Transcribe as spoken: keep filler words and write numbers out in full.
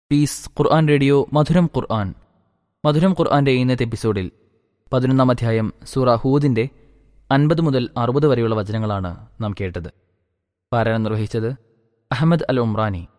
Piece ഖുർആൻ radio മധുരം ഖുർആൻ. മധുരം ഖുർആന്റെ ഇന്നത്തെ എപ്പിസോഡിൽ പതിനൊന്നാം അധ്യായം സൂറ ഹൂദിന്റെ അൻപത് മുതൽ അറുപത് വരെയുള്ള വചനങ്ങളാണ് നാം കേട്ടത്. പാരായണം നിർവഹിച്ചത് അഹമ്മദ് അൽ ഉംറാനി.